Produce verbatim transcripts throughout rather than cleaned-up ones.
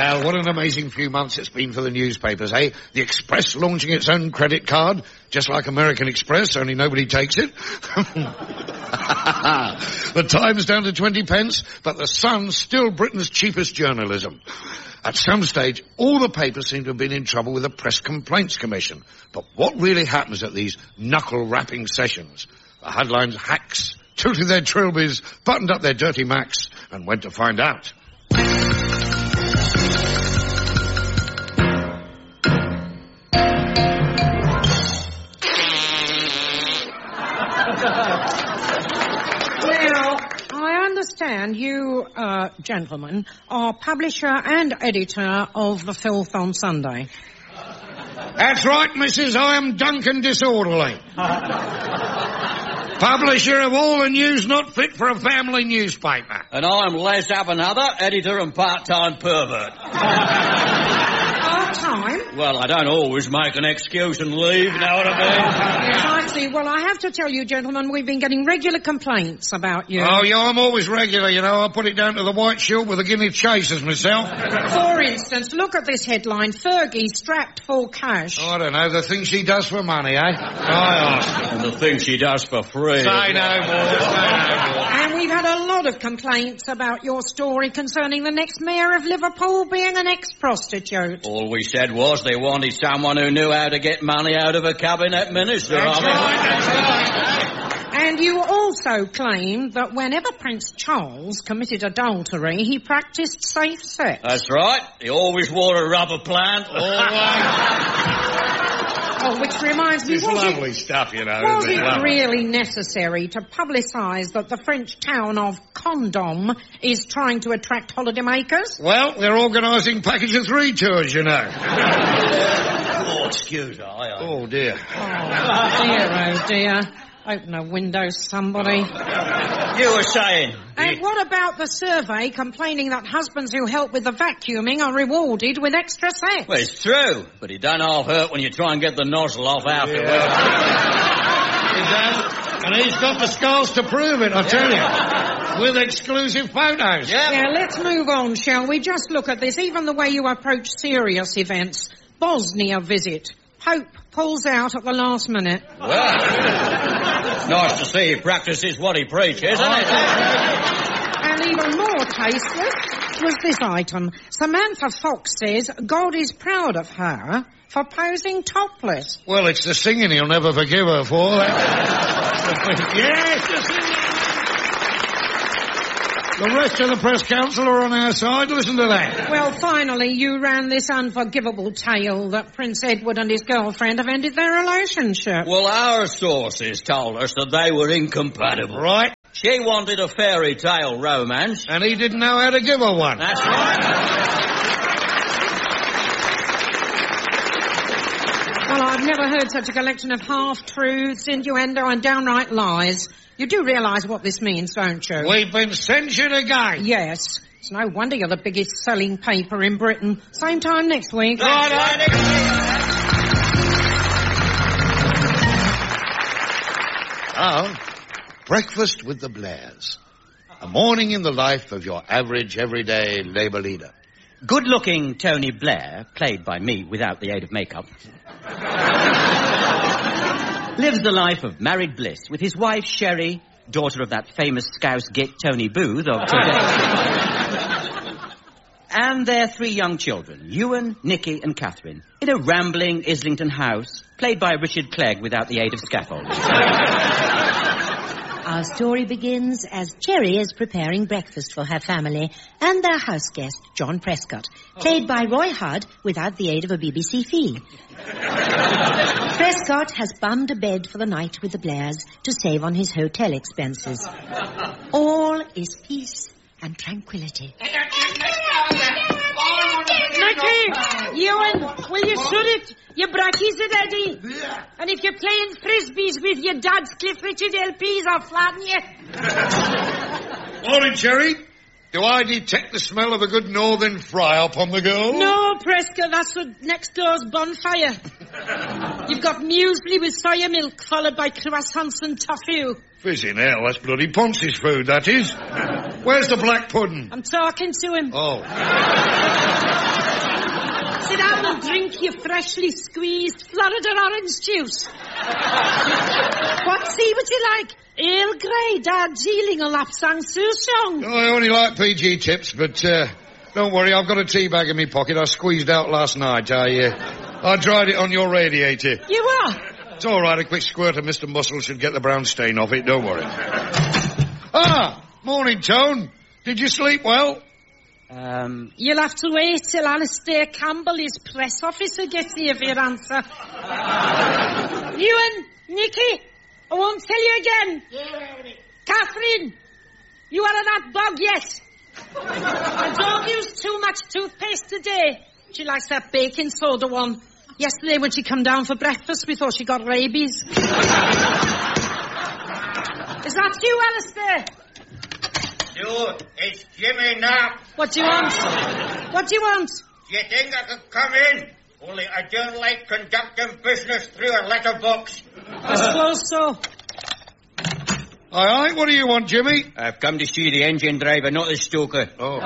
Well, what an amazing few months it's been for the newspapers, eh? The Express launching its own credit card, just like American Express, only nobody takes it. The Times down to twenty pence, but the Sun still Britain's cheapest journalism. At some stage, all the papers seem to have been in trouble with the Press Complaints Commission. But what really happens at these knuckle-rapping sessions? The headlines hacks, tooted their trilbies, buttoned up their dirty Macs, and went to find out. Understand you, uh, gentlemen, are publisher and editor of The Filth on Sunday. That's right, missus. I am Duncan Disorderly. Publisher of all the news not fit for a family newspaper. And I'm Les Abernather, editor and part-time pervert. Part-time? Well, I don't always make an excuse and leave, you know what I mean? Yes, I see. Well, I have to tell you, gentlemen, we've been getting regular complaints about you. Oh, yeah, I'm always regular, you know. I put it down to the white shield with the guinea chasers myself. For instance, look at this headline, Fergie strapped for cash. Oh, I don't know, the thing she does for money, eh? I ask. And the thing she does for free. Say no more, say no more. And we've had a lot of complaints about your story concerning the next mayor of Liverpool being an ex-prostitute. All we said was they wanted someone who knew how to get money out of a cabinet minister. That's I mean. right, that's right. And you also claimed that whenever Prince Charles committed adultery, he practised safe sex. That's right. He always wore a rubber plant. Always. Oh, which reminds me, It's was lovely it, stuff, you know. was isn't it lovely? really necessary to publicise that the French town of Condom is trying to attract holidaymakers? Well, they're organising package of three tours, you know. Oh, excuse me. I, I... Oh, dear. Oh, dear, oh, dear. Open a window, somebody. You were saying... And what about the survey complaining that husbands who help with the vacuuming are rewarded with extra sex? Well, it's true, but it don't half hurt when you try and get the nozzle off afterwards. Yeah. He does. And he's got the scars to prove it, I tell you. With exclusive photos. Yeah. Yeah, let's move on, shall we? Just look at this. Even the way you approach serious events. Bosnia visit. Pope pulls out at the last minute. Well, it's nice to see he practices what he preaches, isn't it? And even more tasteless was this item. Samantha Fox says God is proud of her for posing topless. Well, it's the singing he'll never forgive her for. Yes, the singing. The rest of the press council are on our side. Listen to that. Well, finally, you ran this unforgivable tale that Prince Edward and his girlfriend have ended their relationship. Well, our sources told us that they were incompatible. Right. She wanted a fairy tale romance. And he didn't know how to give her one. That's right. Well, I've never heard such a collection of half-truths, innuendo and downright lies. You do realise what this means, don't you? We've been censured again. Yes. It's no wonder you're the biggest selling paper in Britain. Same time next week. Right, right. Now, breakfast with the Blairs. A morning in the life of your average, everyday Labour leader. Good-looking Tony Blair, played by me without the aid of makeup, lives the life of married bliss with his wife, Sherry, daughter of that famous Scouse git Tony Booth of today, and their three young children, Ewan, Nicky and Catherine, in a rambling Islington house, played by Richard Clegg without the aid of scaffolding. Our story begins as Cherry is preparing breakfast for her family and their house guest, John Prescott, played by Roy Hudd without the aid of a B B C fee. Prescott has bummed a bed for the night with the Blairs to save on his hotel expenses. All is peace and tranquility. Nicky, Ewan, will you shoot it? Your brackies are ready. Yeah. And if you're playing frisbees with your dad's Cliff Richard L Ps, I'll flatten you. Morning, Cherry. Do I detect the smell of a good northern fry up on the go? No, Prescott, that's what next door's bonfire. You've got muesli with soya milk, followed by croissants and tofu. Fizzing hell, that's bloody Ponce's food, that is. Where's the black pudding? I'm talking to him. Oh. Sit down and drink your freshly squeezed Florida orange juice. What tea would you like? Earl Grey, Darjeeling, or Lapsang Souchong? Oh, I only like P G tips, but uh, don't worry, I've got a tea bag in my pocket I squeezed out last night. I, uh, I dried it on your radiator. You are? It's all right, a quick squirt of Mister Muscle should get the brown stain off it, don't worry. Ah, morning, Tone. Did you sleep well? Um... You'll have to wait till Alistair Campbell, his press officer, gets here for your answer. Ewan, Nicky, I won't tell you again. Yeah, Catherine, you are in that bog yet? And don't use too much toothpaste today. She likes that baking soda one. Yesterday when she come down for breakfast, we thought she got rabies. Is that you, Alistair? No, it's Jimmy Knapp. What do you want? What do you want? Do you think I could come in? Only I don't like conducting business through a letterbox. I suppose so. Aye, aye, what do you want, Jimmy? I've come to see the engine driver, not the stoker. Oh.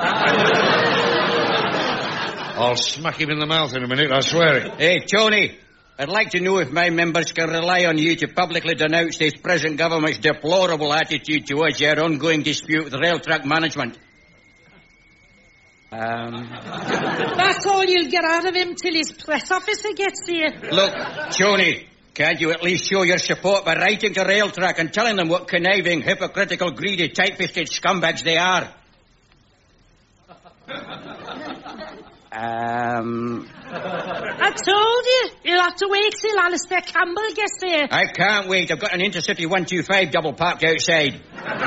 I'll smack him in the mouth in a minute, I swear it. Hey, Tony, I'd like to know if my members can rely on you to publicly denounce this present government's deplorable attitude towards your ongoing dispute with rail track management. Um... That's all you'll get out of him till his press officer gets here. Look, Tony, can't you at least show your support by writing to rail track and telling them what conniving, hypocritical, greedy, tight-fisted scumbags they are? Um... I told you, you'll have to wait till Alistair Campbell gets here. I can't wait. I've got an Intercity one two five double parked outside.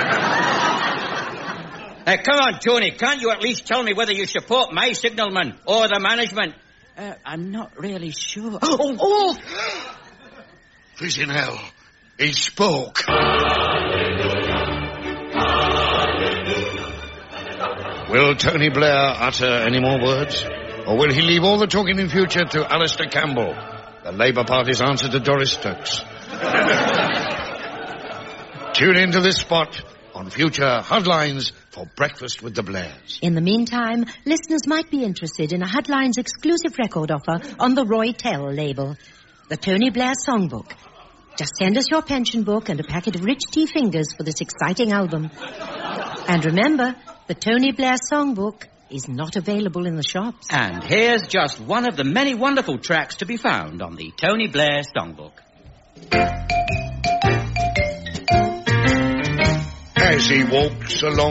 Now, come on, Tony. Can't you at least tell me whether you support my signalman or the management? Uh, I'm not really sure. Oh, oh! He's in hell. He spoke. Will Tony Blair utter any more words? Or will he leave all the talking in future to Alistair Campbell, the Labour Party's answer to Doris Stokes? Tune into this spot on future Headlines for Breakfast with the Blairs. In the meantime, listeners might be interested in a Headlines exclusive record offer on the Roy Tell label, the Tony Blair Songbook. Just send us your pension book and a packet of rich tea fingers for this exciting album. And remember, the Tony Blair Songbook is not available in the shops. And here's just one of the many wonderful tracks to be found on the Tony Blair Songbook. As he walks along